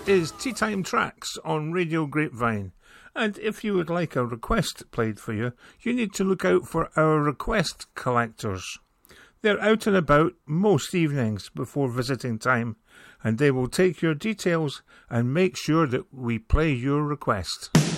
is Tea Time Tracks on Radio Grapevine. And if you would like a request played for you, you need to look out for our request collectors. They're out and about most evenings before visiting time, and they will take your details and make sure that we play your request.